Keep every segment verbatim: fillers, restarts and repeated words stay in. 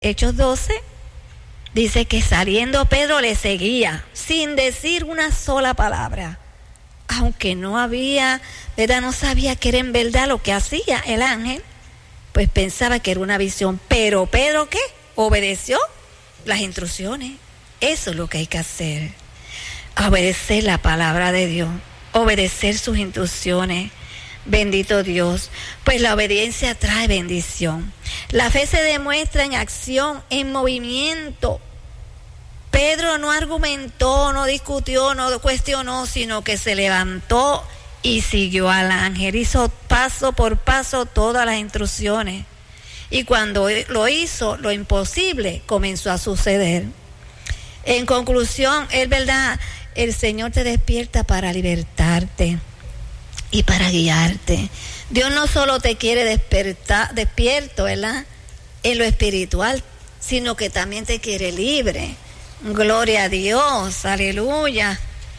Hechos doce, dice que saliendo Pedro le seguía, sin decir una sola palabra. Aunque no había, ¿verdad? No sabía que era en verdad lo que hacía el ángel, pues pensaba que era una visión. Pero Pedro, ¿qué? Obedeció las instrucciones. Eso es lo que hay que hacer. Obedecer la palabra de Dios, obedecer sus instrucciones. Bendito Dios, pues la obediencia trae bendición. La fe se demuestra en acción, en movimiento. Pedro no argumentó, no discutió, no cuestionó, sino que se levantó y siguió al ángel. Hizo paso por paso todas las instrucciones. Y cuando lo hizo, lo imposible comenzó a suceder. En conclusión, es verdad, el Señor te despierta para libertarte y para guiarte. Dios no solo te quiere despertar, despierto, ¿verdad?, en lo espiritual, sino que también te quiere libre. Gloria a Dios, aleluya.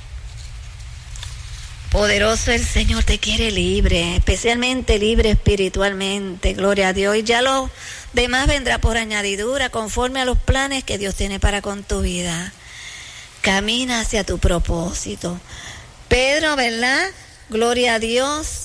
Poderoso el Señor, te quiere libre, especialmente libre espiritualmente. Gloria a Dios. Y ya lo demás vendrá por añadidura, conforme a los planes que Dios tiene para con tu vida. Camina hacia tu propósito. Pedro, ¿verdad?, gloria a Dios,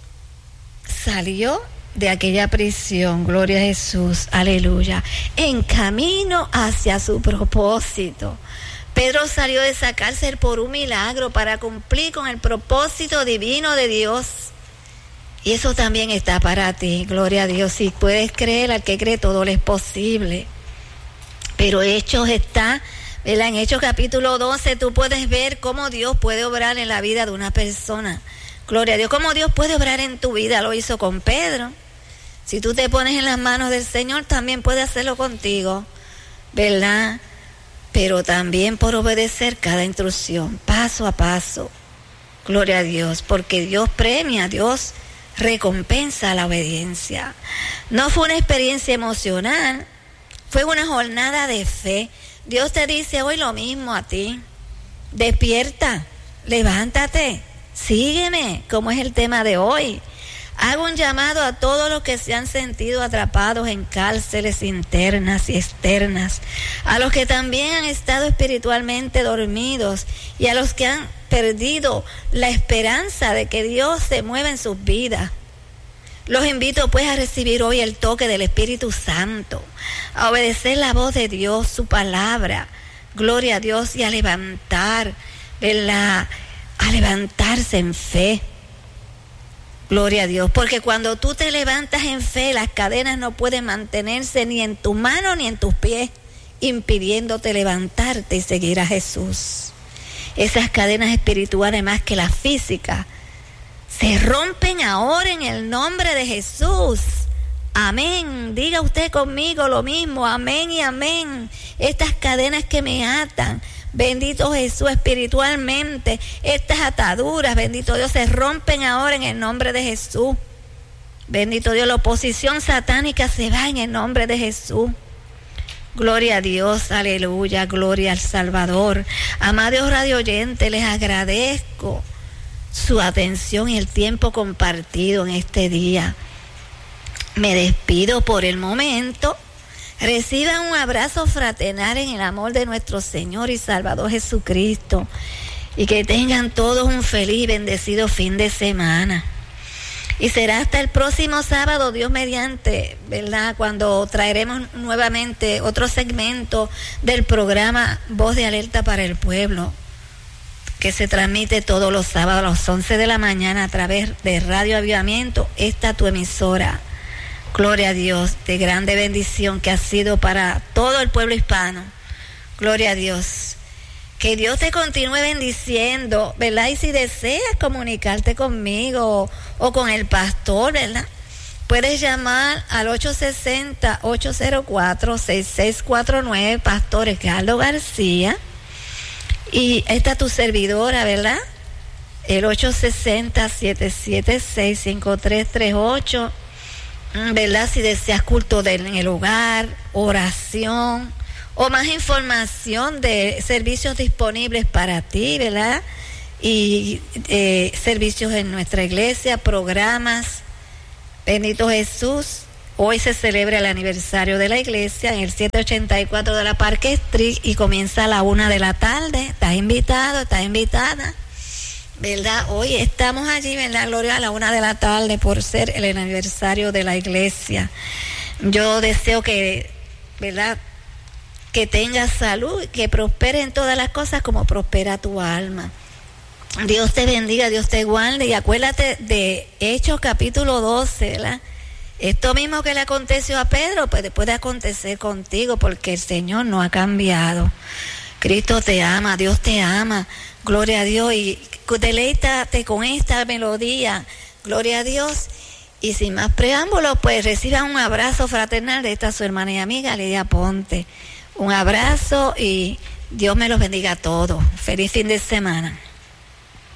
salió de aquella prisión, gloria a Jesús, aleluya, en camino hacia su propósito. Pedro salió de esa cárcel por un milagro para cumplir con el propósito divino de Dios. Y eso también está para ti, gloria a Dios. Si puedes creer, al que cree todo le es posible. Pero Hechos está, ¿verdad? En Hechos capítulo doce tú puedes ver cómo Dios puede obrar en la vida de una persona. Gloria a Dios, cómo Dios puede obrar en tu vida. Lo hizo con Pedro. Si tú te pones en las manos del Señor, también puede hacerlo contigo, ¿verdad? Pero también por obedecer cada instrucción, paso a paso. Gloria a Dios, porque Dios premia, Dios recompensa la obediencia. No fue una experiencia emocional, fue una jornada de fe. Dios te dice hoy lo mismo a ti. Despierta, levántate, sígueme, como es el tema de hoy. Hago un llamado a todos los que se han sentido atrapados en cárceles internas y externas, a los que también han estado espiritualmente dormidos y a los que han perdido la esperanza de que Dios se mueva en sus vidas. Los invito pues a recibir hoy el toque del Espíritu Santo, a obedecer la voz de Dios, su palabra, gloria a Dios, y a levantar, ¿verdad?, a levantarse en fe. Gloria a Dios, porque cuando tú te levantas en fe, las cadenas no pueden mantenerse ni en tu mano ni en tus pies, impidiéndote levantarte y seguir a Jesús. Esas cadenas espirituales, más que las físicas, se rompen ahora en el nombre de Jesús. Amén. Diga usted conmigo lo mismo. Amén y amén. Estas cadenas que me atan, bendito Jesús, espiritualmente, estas ataduras, bendito Dios, se rompen ahora en el nombre de Jesús. Bendito Dios, la oposición satánica se va en el nombre de Jesús. Gloria a Dios, aleluya, gloria al Salvador. Amados radio oyentes, les agradezco su atención y el tiempo compartido en este día. Me despido por el momento. Reciban un abrazo fraternal en el amor de nuestro Señor y Salvador Jesucristo, y que tengan todos un feliz y bendecido fin de semana. Y será hasta el próximo sábado, Dios mediante, ¿verdad?, cuando traeremos nuevamente otro segmento del programa Voz de Alerta para el Pueblo, que se transmite todos los sábados a las once de la mañana a través de Radio Avivamiento, esta tu emisora. Gloria a Dios, de grande bendición que ha sido para todo el pueblo hispano. Gloria a Dios. Que Dios te continúe bendiciendo, ¿verdad? Y si deseas comunicarte conmigo o, o con el pastor, ¿verdad?, puedes llamar al ocho seis cero, ocho cero cuatro, seis seis cuatro nueve, Pastor Ricardo García. Y esta tu servidora, ¿verdad?, el ocho seis cero, siete siete seis, cinco tres tres ocho. ¿Verdad? Si deseas culto de, en el hogar, oración o más información de servicios disponibles para ti, ¿verdad? Y eh, servicios en nuestra iglesia, programas. Bendito Jesús, hoy se celebra el aniversario de la iglesia en el setecientos ochenta y cuatro de la Parque Street y comienza a la una de la tarde. Estás invitado, estás invitada, ¿verdad? Hoy estamos allí, ¿verdad, Gloria? A la una de la tarde por ser el aniversario de la iglesia. Yo deseo que, ¿verdad?, que tengas salud, que prospere en todas las cosas como prospera tu alma. Dios te bendiga, Dios te guarde, y acuérdate de Hechos capítulo doce, ¿verdad? Esto mismo que le aconteció a Pedro, pues puede acontecer contigo, porque el Señor no ha cambiado. Cristo te ama, Dios te ama, gloria a Dios, y deleítate con esta melodía, gloria a Dios. Y sin más preámbulos, pues reciban un abrazo fraternal de esta su hermana y amiga Lidia Ponte. Un abrazo y Dios me los bendiga a todos. Feliz fin de semana.